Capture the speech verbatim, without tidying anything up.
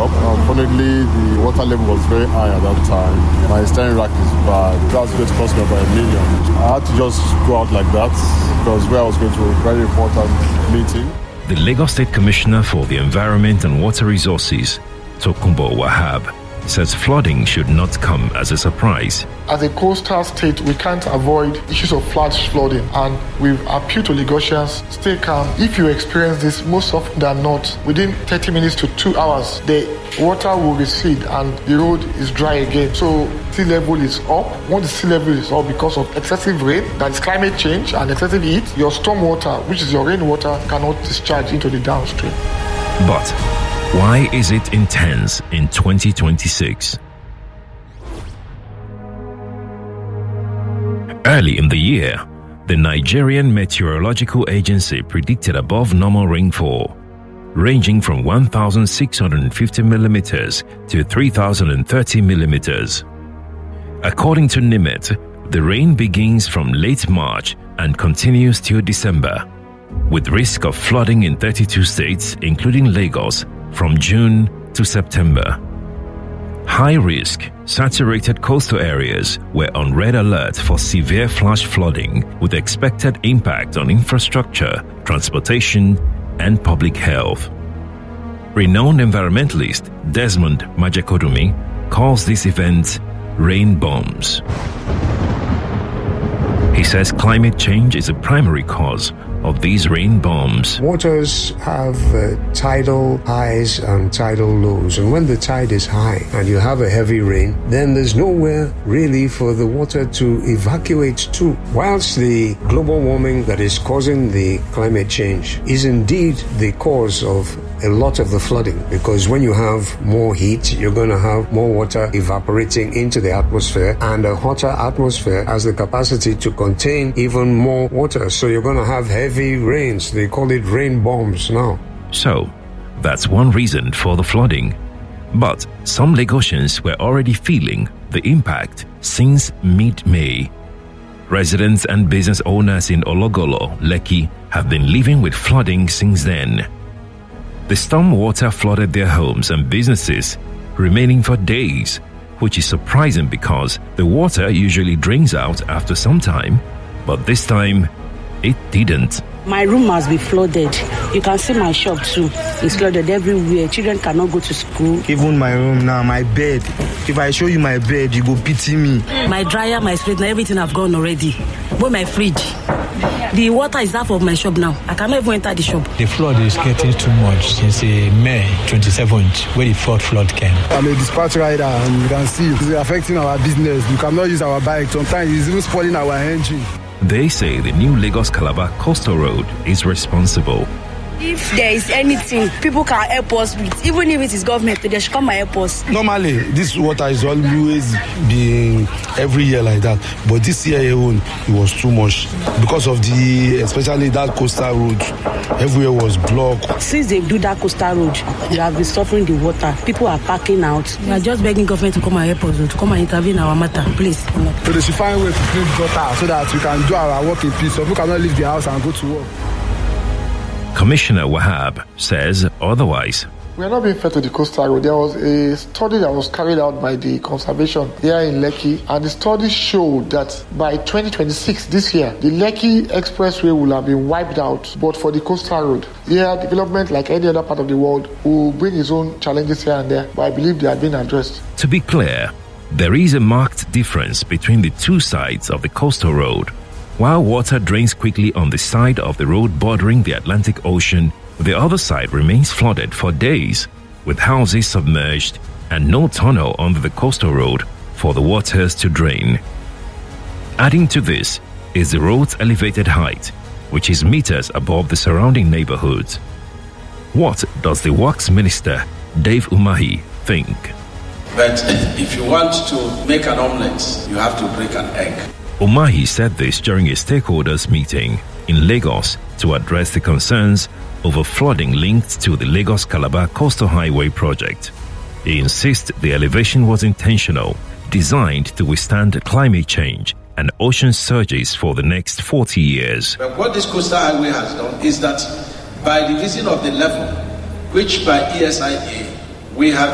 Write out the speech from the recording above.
up. Unfortunately, the water level was very high at that time. My steering rack is bad. That's going to cost me about a million. I had to just go out like that because where I was going to a very important meeting. The Lagos State Commissioner for the Environment and Water Resources, Tokunbo Wahab, says flooding should not come as a surprise. As a coastal state, we can't avoid issues of flash flooding, and we've appealed to Lagosians, stay calm. If you experience this, most often than not, within thirty minutes to two hours, the water will recede and the road is dry again. So sea level is up. Once the sea level is up because of excessive rain, that is climate change and excessive heat, your storm water, which is your rainwater, cannot discharge into the downstream. But why is it intense in twenty twenty-six? Early in the year, the Nigerian Meteorological Agency predicted above normal rainfall, ranging from one thousand six hundred fifty millimeters to three thousand thirty millimeters. According to NIMET, the rain begins from late March and continues till December, with risk of flooding in thirty-two states, including Lagos, from June to September. High-risk, saturated coastal areas were on red alert for severe flash flooding with expected impact on infrastructure, transportation, and public health. Renowned environmentalist Desmond Majekodunmi calls these events rain bombs. He says climate change is a primary cause of these rain bombs. Waters have uh, tidal highs and tidal lows, and when the tide is high and you have a heavy rain, then there's nowhere really for the water to evacuate to. Whilst the global warming that is causing the climate change is indeed the cause of a lot of the flooding, because when you have more heat, you're going to have more water evaporating into the atmosphere, and a hotter atmosphere has the capacity to contain even more water. So you're going to have heavy rains. They call it rain bombs now. So that's one reason for the flooding. But some Lagosians were already feeling the impact since mid-May. Residents and business owners in Ologolo, Lekki, have been living with flooding since then. The storm water flooded their homes and businesses, remaining for days, which is surprising because the water usually drains out after some time, but this time it didn't. My room must be flooded. You can see my shop too. It's flooded everywhere. Children cannot go to school. Even my room now, my bed. If I show you my bed, you go pity me. My dryer, my straightener, everything have gone already. But my fridge. The water is half of my shop now. I cannot even enter the shop. The flood is getting too much since uh, May twenty-seventh, where the fourth flood came. I'm a dispatch rider, and you can see it's affecting our business. We cannot use our bike. Sometimes it's even spoiling our engine. They say the new Lagos-Calabar Coastal Road is responsible. If there is anything people can help us with, even if it is government, they should come and help us. Normally, this water is always being every year like that. But this year alone, it was too much. Because of the, especially that coastal road, everywhere was blocked. Since they do that coastal road, we have been suffering the water. People are packing out. We are just begging government to come and help us, to come and intervene in our matter, please. So they should find a way to clean water so that we can do our work in peace. So people cannot leave the house and go to work. Commissioner Wahab says otherwise. We are not being fair to the coastal road. There was a study that was carried out by the conservation here in Lekki, and the study showed that by twenty twenty-six, this year, the Lekki Expressway will have been wiped out. But for the coastal road, here, development, like any other part of the world, will bring its own challenges here and there, but I believe they have been addressed. To be clear, there is a marked difference between the two sides of the coastal road. While water drains quickly on the side of the road bordering the Atlantic Ocean, the other side remains flooded for days, with houses submerged and no tunnel under the coastal road for the waters to drain. Adding to this is the road's elevated height, which is meters above the surrounding neighborhoods. What does the Works Minister, Dave Umahi, think? But if you want to make an omelette, you have to break an egg. Umahi said this during a stakeholders meeting in Lagos to address the concerns over flooding linked to the Lagos-Calabar Coastal Highway project. He insists the elevation was intentional, designed to withstand climate change and ocean surges for the next forty years. But what this coastal highway has done is that by the reason of the level, which by E S I A we have